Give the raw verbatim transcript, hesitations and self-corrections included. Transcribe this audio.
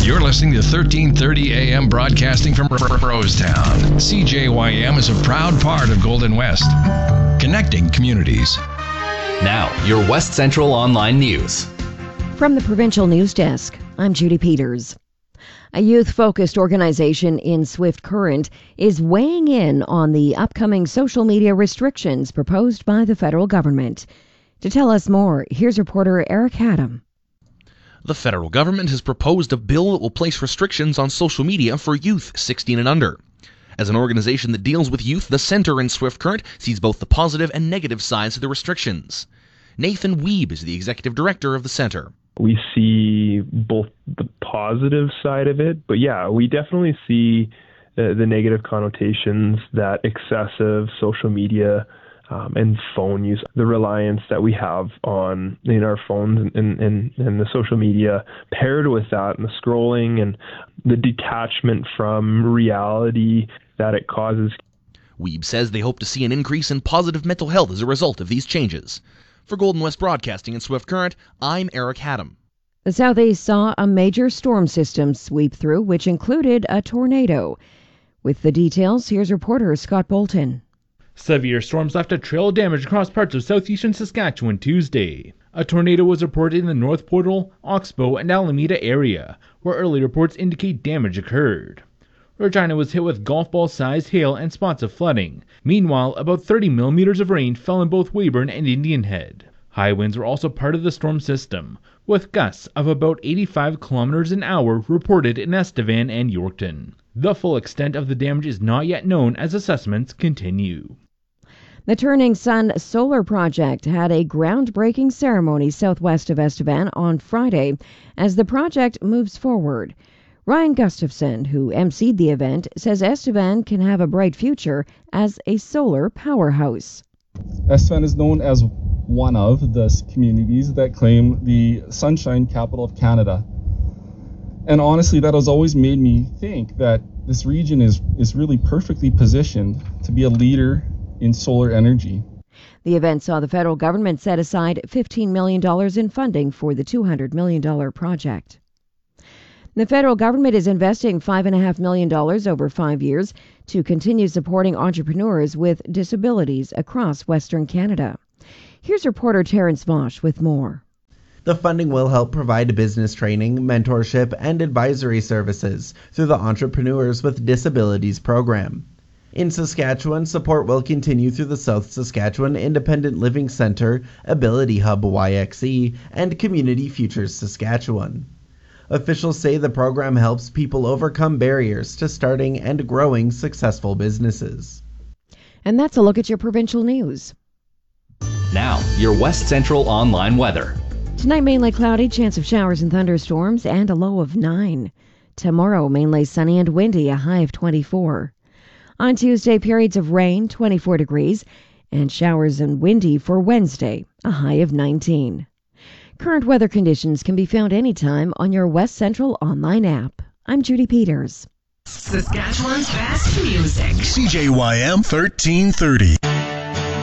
You're listening to thirteen thirty A M broadcasting from Rosetown. C J Y M is a proud part of Golden West, connecting communities. Now, your West Central Online News. From the Provincial News Desk, I'm Judy Peters. A youth-focused organization in Swift Current is weighing in on the upcoming social media restrictions proposed by the federal government. To tell us more, here's reporter Eric Haddam. The federal government has proposed a bill that will place restrictions on social media for youth sixteen and under. As an organization that deals with youth, the Centre in Swift Current sees both the positive and negative sides of the restrictions. Nathan Wiebe is the executive director of the Centre. We see both the positive side of it, but yeah, we definitely see uh, the negative connotations that excessive social media Um, and phone use, the reliance that we have on in our phones and, and, and the social media, paired with that and the scrolling and the detachment from reality that it causes. Wiebe says they hope to see an increase in positive mental health as a result of these changes. For Golden West Broadcasting in Swift Current, I'm Eric Haddam. The Southeast saw a major storm system sweep through, which included a tornado. With the details, here's reporter Scott Bolton. Severe storms left a trail of damage across parts of southeastern Saskatchewan Tuesday. A tornado was reported in the North Portal, Oxbow, and Alameda area, where early reports indicate damage occurred. Regina was hit with golf ball-sized hail and spots of flooding. Meanwhile, about thirty millimeters of rain fell in both Weyburn and Indian Head. High winds were also part of the storm system, with gusts of about eighty-five kilometers an hour reported in Estevan and Yorkton. The full extent of the damage is not yet known as assessments continue. The Turning Sun Solar Project had a groundbreaking ceremony southwest of Estevan on Friday as the project moves forward. Ryan Gustafson, who emceed the event, says Estevan can have a bright future as a solar powerhouse. Estevan is known as one of the communities that claim the Sunshine Capital of Canada. And honestly, that has always made me think that this region is, is really perfectly positioned to be a leader in solar energy. The event saw the federal government set aside fifteen million dollars in funding for the two hundred million dollars project. The federal government is investing five point five million dollars over five years to continue supporting entrepreneurs with disabilities across Western Canada. Here's reporter Terrence Vosch with more. The funding will help provide business training, mentorship, and advisory services through the Entrepreneurs with Disabilities program. In Saskatchewan, support will continue through the South Saskatchewan Independent Living Centre, Ability Hub Y X E, and Community Futures Saskatchewan. Officials say the program helps people overcome barriers to starting and growing successful businesses. And that's a look at your provincial news. Now, your West Central Online weather. Tonight, mainly cloudy, chance of showers and thunderstorms, and a low of nine. Tomorrow, mainly sunny and windy, a high of twenty-four. On Tuesday, periods of rain, twenty-four degrees, and showers and windy for Wednesday, a high of nineteen. Current weather conditions can be found anytime on your West Central Online app. I'm Judy Peters. Saskatchewan's best music. C J Y M thirteen thirty.